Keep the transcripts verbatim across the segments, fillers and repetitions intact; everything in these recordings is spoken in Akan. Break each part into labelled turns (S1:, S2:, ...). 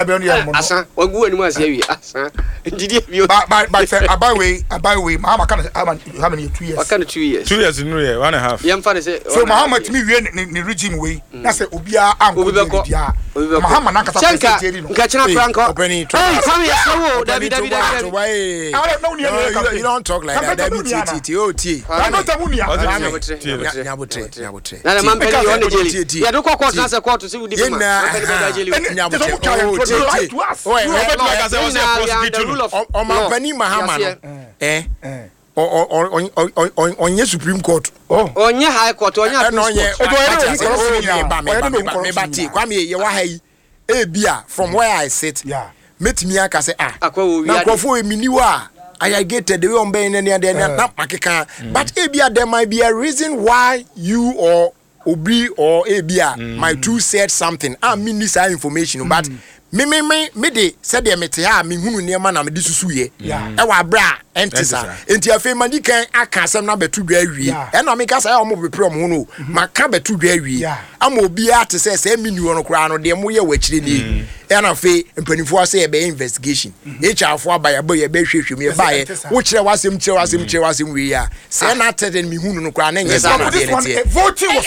S1: be on your
S2: asa wagu ani mu ase awie asa ndidi bi
S1: ba ba ba say abai we abai we mama kan how many two years
S2: what two years
S3: two years in year one and a half
S2: yam fa say
S1: so Muhammad mi wie ni regime we na say obia anko bia Muhammad na kasa
S2: say nka china franco
S3: opening
S2: hey come here so David David
S3: you don't talk like that David T T O T
S1: I don't tell you
S3: nyabotre nyabotre
S2: na man peli on jeli ya do court na say court say we di ma
S3: nyabotre oh oh man pani Muhammad eh onye Supreme Court
S2: oh onye High Court onye
S3: me bati kwame ye wa hai e bia from where I sit
S1: yeah
S3: metimi aka say ah
S2: na
S3: kwofo eminiwa I get the way on being any other not makeka but e bia there might be a reason why you or Obi or Abia my two said something I mean this information but me me me me de said the mete ha me hunu niam na me de susuye e wa bra entisa enti afi mani kan aka asem na betu dwa awie e na me ka say o mo bepre o mo no maka betu dwa awie ama obi a te say say mini wo no kra no de mo ye wachire ni e na afi mpanifo say e be investigation e chafo abaya bo ye be hwehwem ye ba ye wo kire wasem kire wasem kire wasem wi ya say na tete me hunu no kra na nye sa na de ne
S1: voting was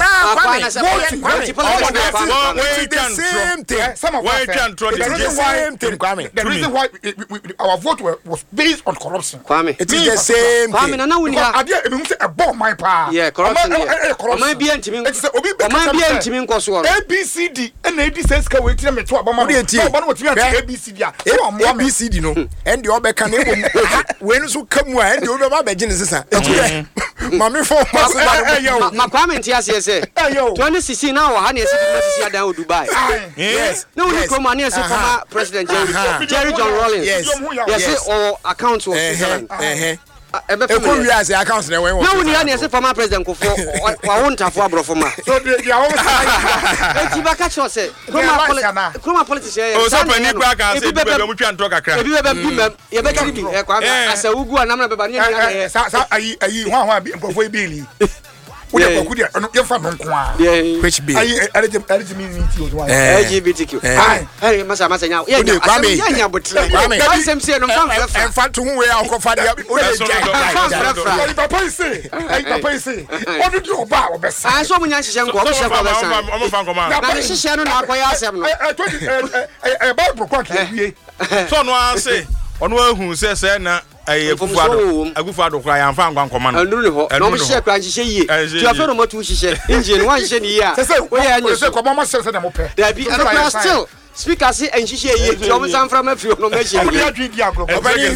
S1: the reason why our vote was based on corruption.
S3: Kwame, it is the same.
S2: Kwame, na na wuni ha.
S1: Ade e be say e bomb my pa.
S2: Yeah, corruption. O man bi antimi. O man bi antimi nkoso wo.
S1: A B C D and A D says ka we tire me to abama. No, ba no we tire A B C D a.
S3: A B C D no. And the obeka na ebo. We no so kamu a and the odo ba beje ne sesa. Mami for
S2: ma Kwame ntia se se. twenty sixteen na wo ha na esi di sisi adan o Dubai.
S3: Yes.
S2: No we come na esi former president Jerry Jerry John Rawlings.
S3: Yes.
S2: Yes, or account was
S3: eh eh e ko wi as account na when
S2: no we na esi former president ko for wa won tafo abrofo ma.
S1: So they are always
S2: e ti ba ka cho se kuma politician
S3: o so pani kwa ka se bi be mu twa nto kakra
S2: e bi be bi mem ye be kiri bi e kwa asa ugu anam na be ba ne
S1: ya sa sa ayi ayi ho ho nkofo ebili we dey go there you fa nko a
S3: which be
S1: ayi L G B T Q
S2: ai ai masa masa nya ya nya nya botre
S1: kwame
S2: ka sem se no fam
S1: en fa to hu we akofa dia o dey jai ayi papa say ayi papa say o do do ba o be sa
S2: an so munya hihye nko o hihye ko be sa
S3: o mo fa nko ma
S2: na hihye no na akoya asem no
S1: e ba bro kwa ke wie
S3: so no an say ono ahu se se na ayi fufuado agufuado kra ya mfa ngwa nkoma no
S2: anduru ne ho no mo hihye kra hihye yie ti afa no motu hihye engine wan hihye ni yie a
S1: we ya nyi se ko mo ma se se na mo pe
S2: da bi ana still speaker say enhihye yie ti o mo san fra ma fi no ma hihye
S1: o ya dwi di agro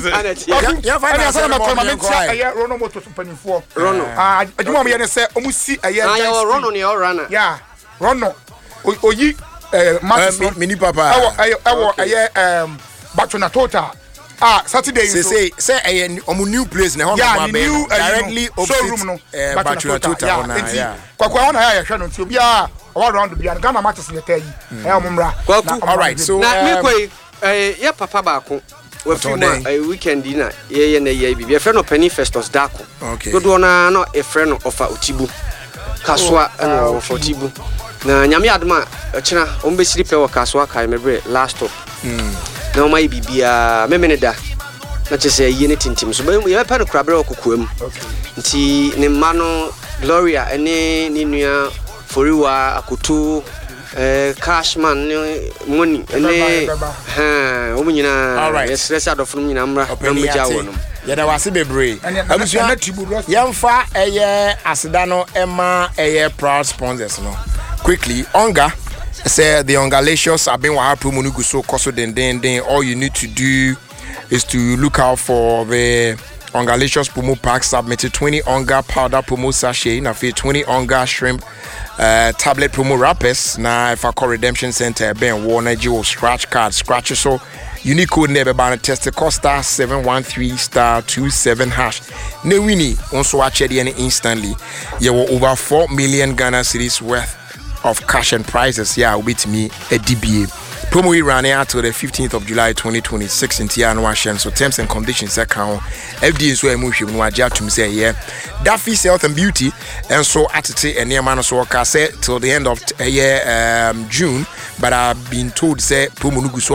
S1: ya fa na se na ko ma me ti aye rono moto panifo
S2: rono
S1: ah adwuma mo ye ne se o mu si aye
S2: aye rono ne o rana
S1: ya rono oyi eh
S3: mini papa
S1: ewo ewo aye um batuna total ah Saturday
S3: say say say a new place na hono ma be directly
S1: showroom no
S3: batuna total na yeah
S1: kwa kwa ona ya hwe no nti obi a all round bia Ghana matches ne tayi e omumra
S3: all right so
S2: na me koi eh ya papa ba ko we fi ma weekend na ye ye na ye bi e friend no Penny Festus Dako dodo na no e friend no ofa Otibu kaswa na ofa Otibu na nyame adoma kina o mbesiri pe wo kaswa kai mebre last stop na o mai bibia memene da na chese ye ne tintim so ye pa no krabre okokoam nti ne ma no Gloria ene ni nua Foriwa Akutu eh Cashman money ene ha o munyina yes resa do fun munyina mra na mja wono
S3: ya da wase bebre abusua yemfa eye aseda no ema eye proud sponsors no quickly Onga say the Ongalicious have been wa promo no so koso den den den all you need to do is to look out for the Ongalicious promo pack submitted twenty Onga powder promo sachet na fe twenty Onga shrimp uh, tablet promo wrappers na if I call Redemption Center ben warner jewel scratch card scratch so unique code never ban test Costa seven one three star two seven hash ne winnie also actually instantly you were over four million Ghana cedis worth of cash and prizes yeah with me a D B A promo we ran out till the fifteenth of July twenty twenty-six in Tiano Washen so terms and conditions account F D A so emotion no aja to say yeah Daffy's Health and Beauty and so at it and near man so say till the end of uh, year um, June but I've been told say promo no so